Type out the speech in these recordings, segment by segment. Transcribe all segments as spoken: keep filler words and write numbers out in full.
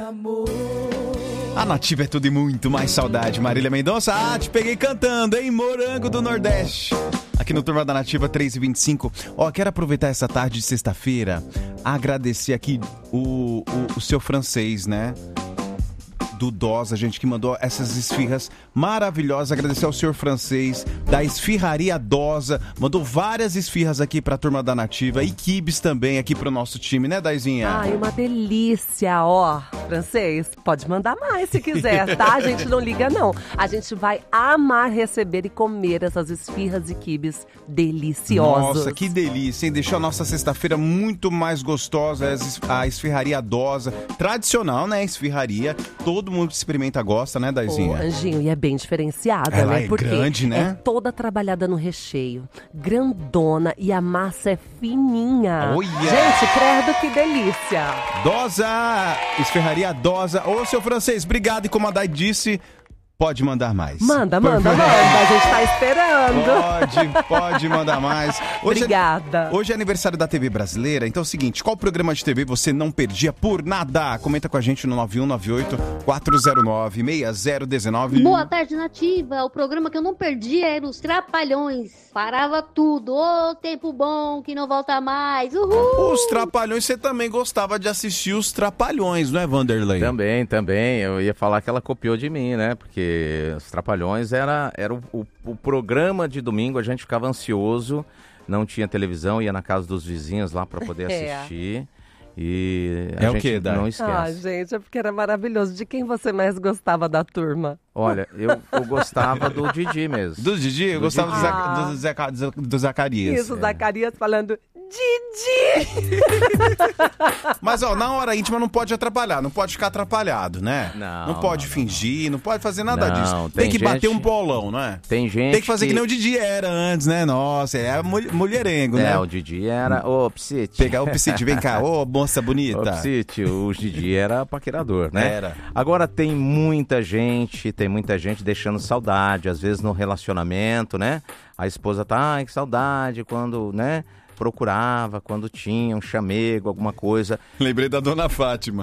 A Nativa é tudo e muito mais saudade. Marília Mendonça, ah, te peguei cantando, hein? Morango do Nordeste. Aqui no Turma da Nativa três e vinte e cinco. Ó, quero aproveitar essa tarde de sexta-feira, agradecer aqui o, o, o seu francês, né? Do Dosa, gente, que mandou essas esfirras maravilhosas. Agradecer ao senhor francês da Esfirraria Dosa. Mandou várias esfirras aqui pra Turma da Nativa e quibes também aqui pro nosso time, né, Daizinha? Ai, uma delícia, ó. Francês, pode mandar mais se quiser, tá? A gente não liga, não. A gente vai amar receber e comer essas esfirras e quibes deliciosos. Nossa, que delícia, hein? Deixou a nossa sexta-feira muito mais gostosa. A Esfirraria Dosa, tradicional, né? Esfirraria. Todo mundo que experimenta gosta, né, Daizinha? Ô, Anjinho, e é bem diferenciada, Ela né? é Porque grande, né? é toda trabalhada no recheio. Grandona e a massa é fininha. Oh, yeah. Gente, credo que delícia. Dosa, Esfirraria Dosa. Ô, seu francês, obrigado. E como a Dai disse, pode mandar mais. Manda, manda, manda. A gente tá esperando. Pode, pode mandar mais. Hoje Obrigada. É, hoje é aniversário da T V brasileira, então é o seguinte, qual programa de T V você não perdia por nada? Comenta com a gente no nove um nove oito, quatro zero nove, seis zero um nove. Boa tarde, Nativa. O programa que eu não perdia era os Trapalhões. Parava tudo. Ô, tempo bom que não volta mais. Uhul! Os Trapalhões, você também gostava de assistir os Trapalhões, não é, Vanderlei? Também, também. Eu ia falar que ela copiou de mim, né? Porque os Trapalhões era, era o, o, o programa de domingo, a gente ficava ansioso, não tinha televisão, ia na casa dos vizinhos lá para poder assistir. É. E a é gente o quê, Dai? não esquece. Ah, gente, é porque era maravilhoso. De quem você mais gostava da turma? Olha, eu, eu gostava do Didi mesmo. Do Didi? Eu do gostava Didi. Do, Zaca, do, Zaca, do, do Zacarias. Isso, o é. Zacarias falando... Didi! Mas, ó, na hora íntima não pode atrapalhar, não pode ficar atrapalhado, né? Não. Não pode não, fingir, não. não pode fazer nada não, disso. Tem, tem que gente... bater um bolão, não é? Tem gente Tem que fazer que, que nem o Didi era antes, né? Nossa, ele é mulherengo, é, né? É, o Didi era... Ô, Psite. Pegar o Psite, vem cá, ô, moça bonita. Ô, Psite, o Didi era paquerador, né? Era. Agora tem muita gente, tem muita gente deixando saudade, às vezes no relacionamento, né? A esposa tá, ai, que saudade, quando, né? Procurava, quando tinha um chamego, alguma coisa. Lembrei da Dona Fátima.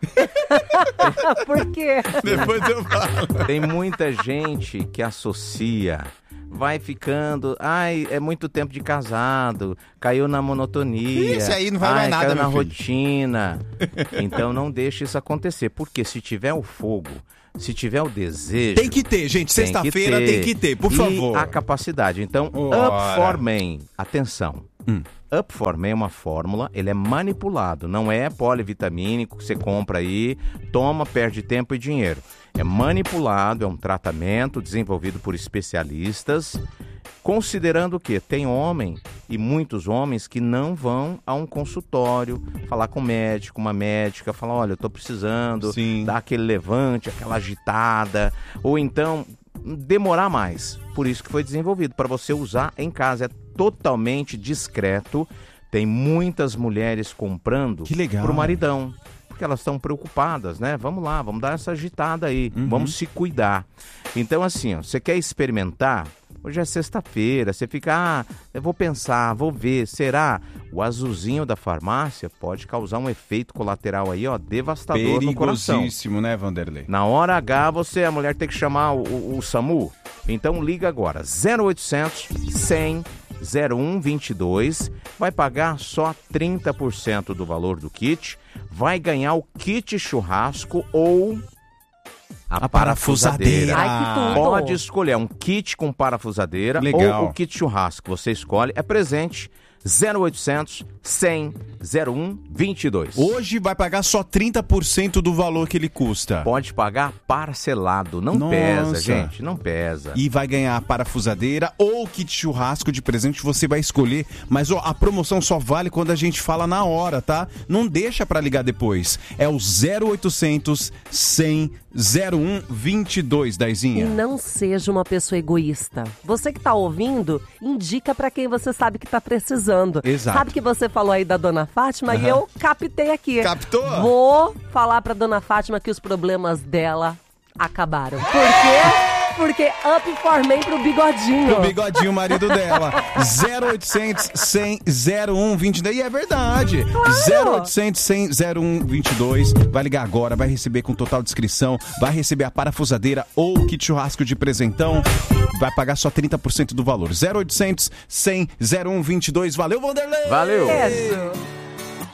Por quê? Depois eu falo. Tem muita gente que associa, vai ficando, ai, é muito tempo de casado, caiu na monotonia. Isso aí não vai ai, mais nada, caiu meu na filho. rotina. Então não deixe isso acontecer, porque se tiver o fogo, se tiver o desejo... Tem que ter, gente. Sexta-feira tem, tem que ter, por e favor. a capacidade. Então, Ora. Up for Men. Atenção. Hum. Up for Men é uma fórmula, ele é manipulado. Não é polivitamínico que você compra aí, toma, perde tempo e dinheiro. É manipulado, é um tratamento desenvolvido por especialistas, considerando que tem homem e muitos homens que não vão a um consultório, falar com um médico, uma médica, falar, olha, eu tô precisando, Sim. dar aquele levante, aquela agitada, ou então demorar mais. Por isso que foi desenvolvido, para você usar em casa. É totalmente discreto. Tem muitas mulheres comprando pro maridão, porque elas estão preocupadas, né? Vamos lá, vamos dar essa agitada aí, uhum. Vamos se cuidar. Então assim, ó, você quer experimentar? Hoje é sexta-feira, você fica, ah, eu vou pensar, vou ver, será? O azulzinho da farmácia pode causar um efeito colateral aí, ó, devastador no coração. Perigosíssimo, né, Vanderlei? Na hora H, você, a mulher tem que chamar o, o, o SAMU. Então liga agora, zero oitocentos, cem, zero um vinte e dois, vai pagar só trinta por cento do valor do kit, vai ganhar o kit churrasco ou... A, a parafusadeira. parafusadeira. Ai, que tudo. Pode escolher um kit com parafusadeira. Legal. Ou o kit churrasco. Você escolhe. É presente. zero oitocentos, cem, zero um vinte e dois. Hoje vai pagar só trinta por cento do valor que ele custa. Pode pagar parcelado. Não Nossa. pesa, gente. Não pesa. E vai ganhar a parafusadeira ou kit churrasco de presente, você vai escolher. Mas ó, a promoção só vale quando a gente fala na hora, tá? Não deixa pra ligar depois. É o zero oitocentos, cem, zero um vinte e dois, Daizinha. E não seja uma pessoa egoísta. Você que tá ouvindo, indica pra quem você sabe que tá precisando. Exato. Sabe que você falou aí da Dona Fátima, uhum. E eu captei aqui. Captou? Vou falar pra Dona Fátima que os problemas dela acabaram. Por quê? Porque Up for Men pro bigodinho. O bigodinho, marido dela. zero oitocentos, cem, zero um vinte e dois. E é verdade. Claro. zero oitocentos, cem, zero um vinte e dois. Vai ligar agora, vai receber com total descrição, vai receber a parafusadeira ou o kit churrasco de presentão. Vai pagar só trinta por cento do valor. zero oitocentos, cem, zero um vinte e dois. Valeu, Vanderlei! Valeu! Beijo.